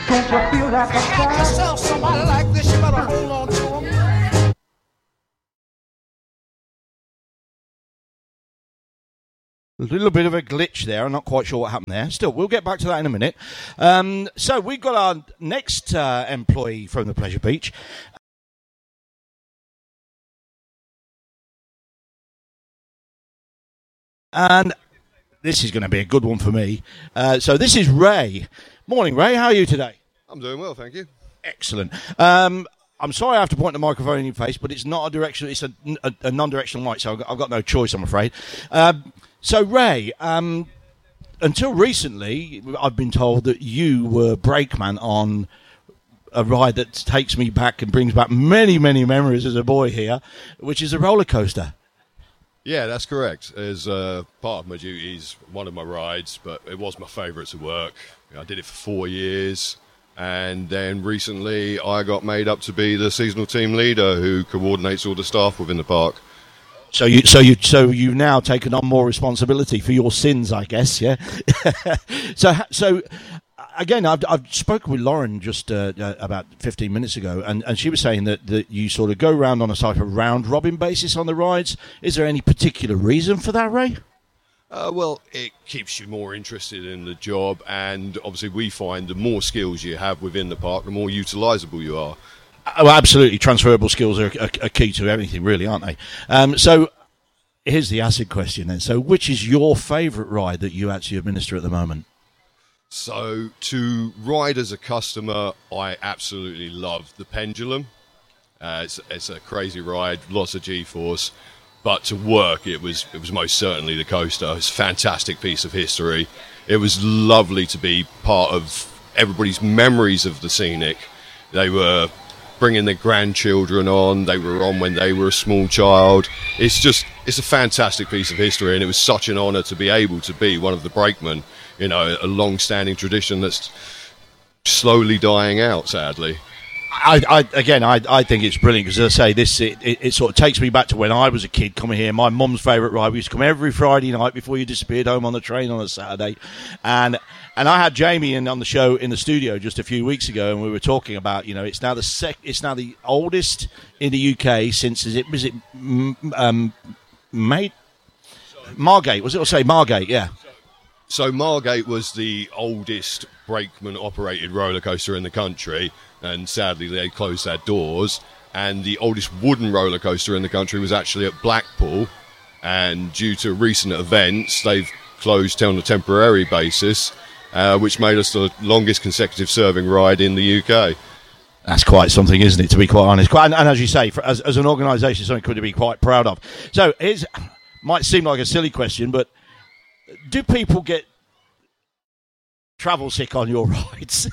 Don't you feel that the Got yourself somebody like this, you better hold on to him. A little bit of a glitch there. I'm not quite sure what happened there. Still, we'll get back to that in a minute. So we've got our next employee from the Pleasure Beach. And this is going to be a good one for me. So this is Ray. Morning, Ray. How are you today? I'm doing well, thank you. Excellent. I'm sorry I have to point the microphone in your face, but it's not a directional. It's a non-directional mic, so I've got no choice, I'm afraid. So, Ray, until recently, I've been told that you were brakeman on a ride that takes me back and brings back many, many memories as a boy here, which is a roller coaster. Yeah, that's correct. As part of my duties, one of my rides, but it was my favourite to work. I did it for 4 years, and then recently I got made up to be the seasonal team leader who coordinates all the staff within the park. So you've now taken on more responsibility for your sins, I guess, yeah. So again, I've spoken with Lauren just about 15 minutes ago, and she was saying that you sort of go round on a type of round robin basis on the rides. Is there any particular reason for that, Ray? Well, it keeps you more interested in the job, and obviously we find the more skills you have within the park, the more utilisable you are. Oh, absolutely. Transferable skills are key to everything, really, aren't they? So here's the acid question then. So which is your favourite ride that you actually administer at the moment? So to ride as a customer, I absolutely love the Pendulum. It's a crazy ride, lots of G-force. But to work, it was most certainly the coaster. It's a fantastic piece of history. It was lovely to be part of everybody's memories of the Scenic. They were bringing their grandchildren on. They were on when they were a small child. It's a fantastic piece of history, and it was such an honour to be able to be one of the brakemen. You know, a long-standing tradition that's slowly dying out, sadly. I think it's brilliant because, as I say, it sort of takes me back to when I was a kid coming here. My mum's favourite ride. We used to come every Friday night before you disappeared home on the train on a Saturday, and I had Jamie on the show in the studio just a few weeks ago, and we were talking about, you know, it's now the oldest in the UK since Margate, was it? Or say Margate, yeah. So Margate was the oldest brakeman-operated roller coaster in the country, and sadly they closed their doors. And the oldest wooden roller coaster in the country was actually at Blackpool, and due to recent events, they've closed on a temporary basis, which made us the longest consecutive serving ride in the UK. That's quite something, isn't it, to be quite honest? And as you say, as an organisation, something to be quite proud of. So might seem like a silly question, but do people get travel sick on your rides?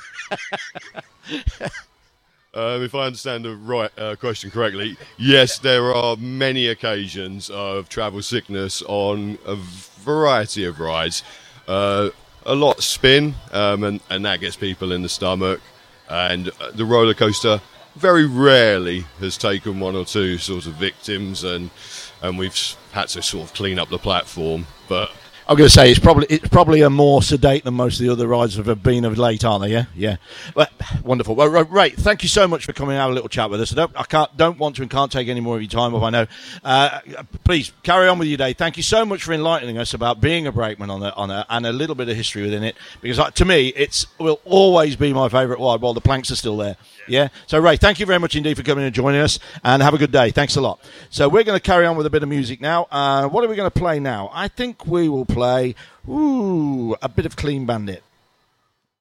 If I understand the question correctly, yes, there are many occasions of travel sickness on a variety of rides. A lot spin, and that gets people in the stomach. And the roller coaster very rarely has taken one or two sort of victims, and we've had to sort of clean up the platform. But I'm going to say it's probably a more sedate than most of the other rides have been of late, aren't they? Yeah. But wonderful. Well, Ray, thank you so much for coming and have a little chat with us. I don't want to and can't take any more of your time if I know. Please carry on with your day. Thank you so much for enlightening us about being a brakeman and a little bit of history within it. Because to me, it will always be my favourite ride while the planks are still there. Yeah. So Ray, thank you very much indeed for coming and joining us, and have a good day. Thanks a lot. So we're going to carry on with a bit of music now. What are we going to play now? I think we will play a bit of Clean Bandit.